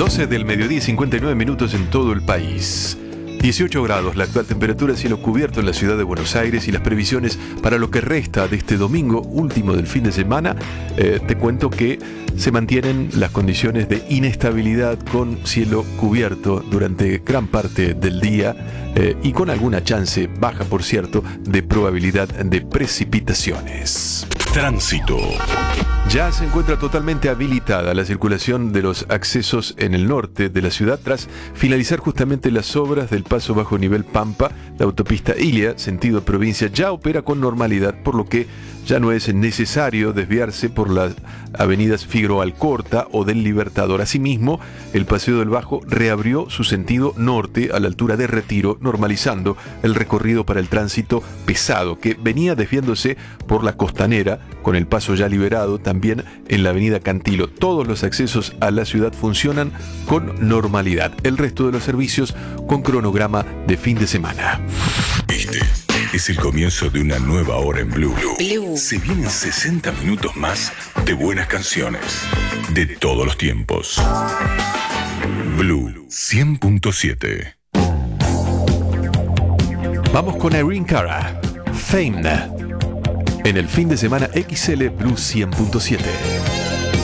12 del mediodía, 59 minutos en todo el país. 18 grados la actual temperatura, cielo cubierto en la ciudad de Buenos Aires, y las previsiones para lo que resta de este domingo último del fin de semana, te cuento que se mantienen las condiciones de inestabilidad con cielo cubierto durante gran parte del día y con alguna chance baja, por cierto, de probabilidad de precipitaciones. Tránsito. Ya se encuentra totalmente habilitada la circulación de los accesos en el norte de la ciudad tras finalizar justamente las obras del paso bajo nivel Pampa. La autopista Ilia, sentido provincia, ya opera con normalidad, por lo que ya no es necesario desviarse por las avenidas Figueroa Alcorta o del Libertador. Asimismo, el Paseo del Bajo reabrió su sentido norte a la altura de Retiro, normalizando el recorrido para el tránsito pesado que venía desviándose por la Costanera, con el paso ya liberado también en la avenida Cantilo. Todos los accesos a la ciudad funcionan con normalidad. El resto de los servicios con cronograma de fin de semana. Este es el comienzo de una nueva hora en Blue. Se vienen 60 minutos más de buenas canciones de todos los tiempos. Blue 100.7. Vamos con Irene Cara, Fame, en el fin de semana XL Blue 100.7.